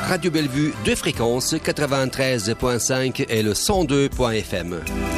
Radio Bellevue, 2 fréquences, 93.5 et le 102.fm.